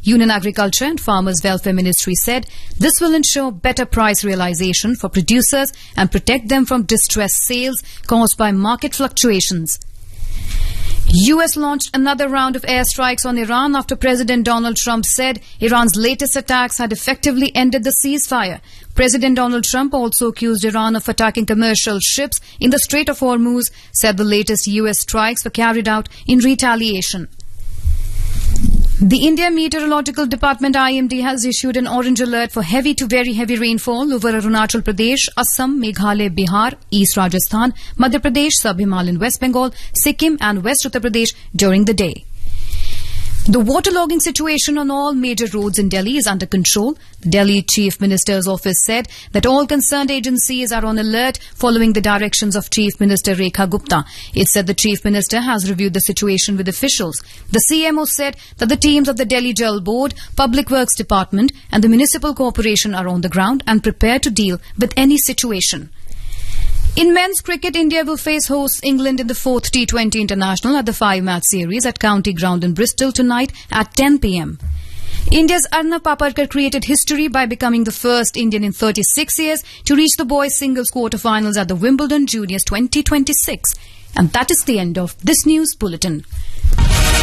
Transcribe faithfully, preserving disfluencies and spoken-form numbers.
Union Agriculture and Farmers Welfare Ministry said this will ensure better price realization for producers and protect them from distressed sales caused by market fluctuations. U S launched another round of airstrikes on Iran after President Donald Trump said Iran's latest attacks had effectively ended the ceasefire. President Donald Trump also accused Iran of attacking commercial ships in the Strait of Hormuz, said the latest U S strikes were carried out in retaliation. The India Meteorological Department I M D has issued an orange alert for heavy to very heavy rainfall over Arunachal Pradesh, Assam, Meghalaya, Bihar, East Rajasthan, Madhya Pradesh, Sub-Himalayan West Bengal, Sikkim and West Uttar Pradesh during the day. The waterlogging situation on all major roads in Delhi is under control. The Delhi Chief Minister's office said that all concerned agencies are on alert following the directions of Chief Minister Rekha Gupta. It said the Chief Minister has reviewed the situation with officials. The C M O said that the teams of the Delhi Jal Board, Public Works Department and the Municipal Corporation are on the ground and prepared to deal with any situation. In men's cricket, India will face hosts England in the fourth T twenty International at the five-match series at County Ground in Bristol tonight at ten p m. India's Arnav Paparkar created history by becoming the first Indian in thirty-six years to reach the boys' singles quarterfinals at the Wimbledon Juniors twenty twenty-six. And that is the end of this news bulletin.